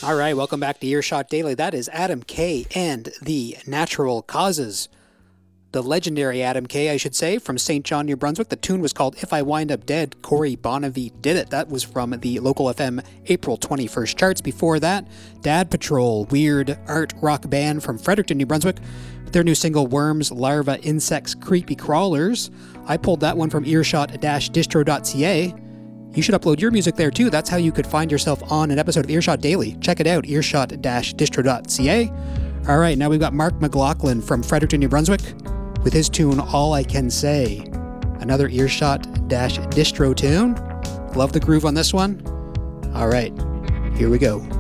All right, welcome back to Earshot Daily. That is Adam K. and the Natural Causes. The legendary Adam K., I should say, from St. John, New Brunswick. The tune was called If I Wind Up Dead. Corey Bonnevie did it. That was from the local FM April 21st charts. Before that, Dad Patrol, weird art rock band from Fredericton, New Brunswick. Their new single, Worms, Larva, Insects, Creepy Crawlers. I pulled that one from earshot-distro.ca. You should upload your music there too. That's how you could find yourself on an episode of Earshot Daily. Check it out, earshot-distro.ca. All right, now we've got Mark McLaughlin from Fredericton, New Brunswick, with his tune, All I Can Say. Another Earshot-distro tune. Love the groove on this one. All right, here we go.